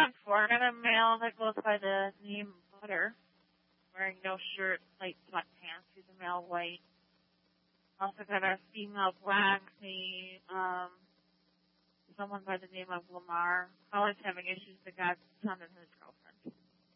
got four. I got a male that goes by the name Butter, wearing no shirt, light sweatpants. He's a male white. Also got a female black name, someone by the name of Lamar. Always having issues with the godson and his girlfriend.